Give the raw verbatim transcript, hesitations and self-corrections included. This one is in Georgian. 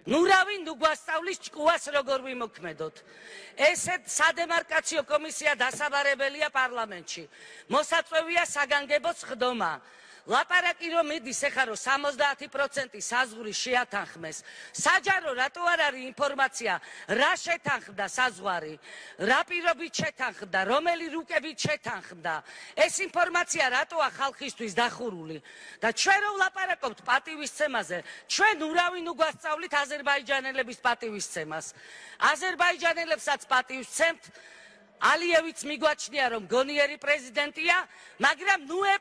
ნურავი ნუ გვასწავლის ჭკუას როგორ ვიმოქმედოთ. ესეთ სადემარკაციო კომისია დასაბარებელია პარლამენტში. მოსაწვევია საგანგებო სხდომა. ლაპარაკი რომ მიდის ეხლა რომ სამოცდაათი პროცენტი საზღვრის შეათანხმეს. საჯარო რატო არ არის ინფორმაცია რა შეთანხმდა საზღვარი, რა პირობით შეთანხმდა, რომელი რუკებით შეთანხმდა. ეს ინფორმაცია რატოა ხალხისთვის დახურული და ჩვენ რომ ვლაპარაკობთ პატივისცემაზე, ჩვენ ურავინ უგვასწავლით აზერბაიჯანელების პატივისცემას. აზერბაიჯანელებსაც პატივისცემთ. ალიევიც მიგვაჩნია რომ გონიერი პრეზიდენტია, მაგრამ ნუ